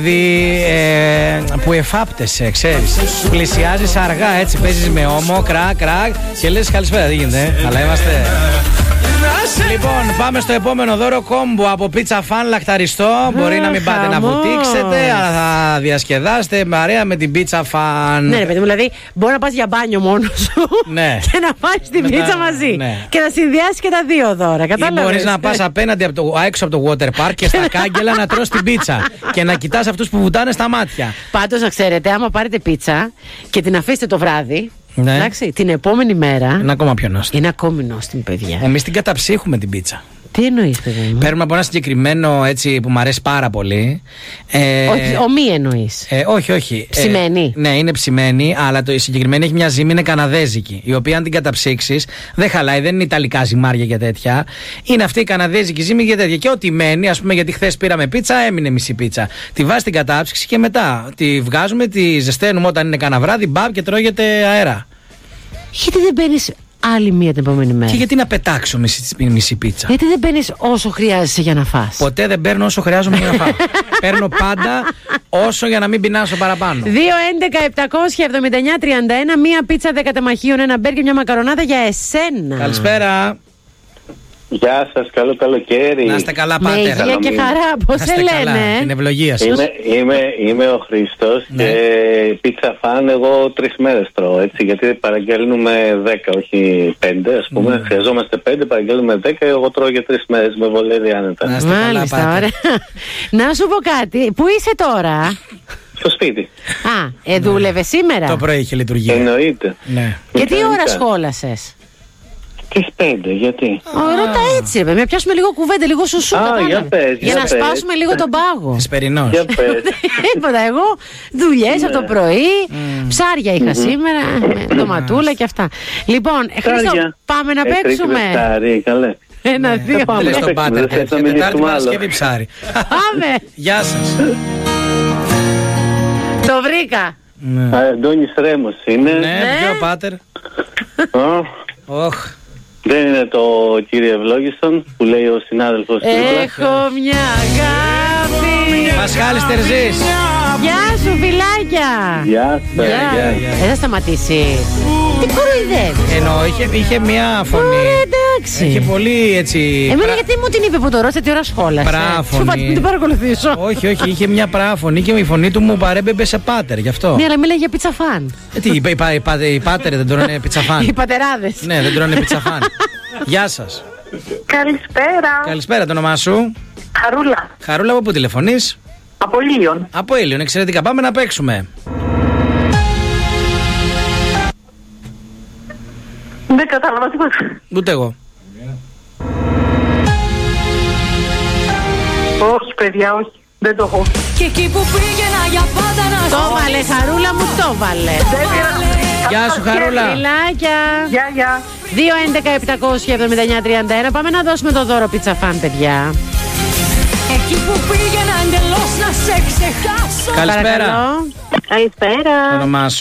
Που εφάπτεσαι, ξέρεις. Πλησιάζεις αργά, έτσι παίζεις με ώμο, κρακ και λες καλησπέρα, δεν γίνεται, αλλά είμαστε. Λοιπόν, πάμε στο επόμενο δώρο, κόμπο από Pizza Fan λαχταριστό. Μπορεί να μην πάτε να βουτήξετε, αλλά θα διασκεδάσετε παρέα με την Pizza Fan. Ναι, ρε παιδί μου, δηλαδή μπορεί να πας για μπάνιο μόνος σου και να πάρεις την πίτσα μαζί. Και να συνδυάσεις και τα δύο δώρα. Κατάλαβες. Ή μπορείς να πας απέναντι έξω από το water park και στα κάγκελα να τρως την πίτσα και να κοιτάς αυτούς που βουτάνε στα μάτια. Πάντως να ξέρετε, άμα πάρετε πίτσα και την αφήσετε το βράδυ. Ναι. Εντάξει, την επόμενη μέρα. Είναι ακόμα πιο νόστιμη. Είναι ακόμη νόστιμη, παιδιά. Εμείς την καταψύχουμε την πίτσα. Τι εννοείς, παιδί μου? Παίρνουμε από ένα συγκεκριμένο έτσι που μου αρέσει πάρα πολύ. Όχι, ομή εννοείς? Όχι. Ψημένη. Ναι, είναι ψημένη, αλλά η συγκεκριμένη έχει μια ζύμη, είναι καναδέζικη. Η οποία αν την καταψύξεις δεν χαλάει, δεν είναι ιταλικά ζυμάρια και τέτοια. Είναι αυτή η καναδέζικη ζύμη και τέτοια. Και ό,τι μένει, ας πούμε, γιατί χθες πήραμε πίτσα, έμεινε μισή πίτσα. Τη βάζει την κατάψυξη και μετά τη βγάζουμε, τη ζεσταίνουμε όταν είναι κανένα βράδυ, μπαμ και τρώγεται αέρα. Γιατί δεν παίρνεις άλλη μία την επόμενη μέρα? Και γιατί να πετάξω μισή πίτσα? Γιατί δεν παίρνεις όσο χρειάζεσαι για να φας? Ποτέ δεν παίρνω όσο χρειάζομαι για να φάω. Παίρνω πάντα όσο για να μην πεινάσω παραπάνω. 2-11-779-31, μία πίτσα 10 τεμαχίων, ένα μπέργκερ, μια μακαρονάδα για εσένα. Καλησπέρα. Γεια σας, καλό καλοκαίρι. Να είστε καλά, πάτερ. Με υγεία και χαρά, πώς σε λένε? Την ευλογία σας. Είμαι ο Χρήστος, ναι. Και πίτσα φαν εγώ 3 μέρες τρώω, έτσι, γιατί παραγγέλνουμε 10, όχι 5, ας πούμε. Χρειαζόμαστε 5, παραγγέλνουμε 10, εγώ τρώω για 3 μέρες, με βολεύει άνετα. Να είστε καλά, πάτερ. Να σου πω κάτι, πού είσαι τώρα? Στο σπίτι. Δούλευε σήμερα? Το πρωί είχε λειτουργία. Εννοείται. Ναι. Και τι ώρα σχόλασες? Τις 5, γιατί? Ρώτα έτσι, ρε παιδιά, πιάσουμε λίγο κουβέντα, λίγο σουσού. Για να σπάσουμε λίγο τον πάγο. Εσπερινός. Τίποτα, εγώ δουλειές από το πρωί, ψάρια είχα σήμερα, ντοματούλα και αυτά. Λοιπόν, Χρήστο, πάμε να παίξουμε. Καλέ. 1-2. Πάμε στον πάτερ. Τετάρτη Παρασκευή ψάρι. Πάμε. Γεια σας. Το βρήκα. Αντώνης Ρέμος είναι. Ναι, ποιο πάτερ? Δεν είναι το κύριε Ευλόγιστον που λέει ο συνάδελφος δίπλα? Έχω μια αγάπη. Πασχάλης Τερζής. Γεια σου, φιλάκια. Γεια σας. Δεν θα σταματήσει. Τι κοροϊδεύεις? Ενώ είχε μια φωνή. Εντάξει. Είχε πολύ έτσι. Εμένα γιατί μου την είπε που το ρώτησε, τι ώρα σχόλασε? Πράφωνη. Σου την παρακολουθήσω. Όχι, είχε μια πράφωνη και η φωνή του μου παρέμπεμπε σε πάτερ, γι' αυτό. Ναι, αλλά μίλαγε για πιτσαφάν. Τι, οι πάτερ δεν τρώνε πιτσαφάν? Οι πατεράδες. Ναι, δεν τρώνε πιτσαφάν. Γεια σας. Καλησπέρα. Καλησπέρα, το όνομά σου? Χαρούλα. Χαρούλα, από πού τηλεφωνείς? Από Ήλιον. Από Ήλιον, εξαιρετικά. Πάμε να παίξουμε. Δεν κατάλαβα τίποτα. Ούτε εγώ. Όχι, παιδιά, όχι. Δεν το έχω. Και εκεί που πήγαινα για πάντα να το βάλε, Χαρούλα μου, το βάλε. Γεια σου, Χαρούλα. Φιλάκια. Γεια. 2-11-779-31. Πάμε να δώσουμε το δώρο Pizza Fan, παιδιά. Εκεί που πήγαινα εντελώς να σε ξεχάσω. Καλησπέρα. Καλησπέρα. Το όνομά σου?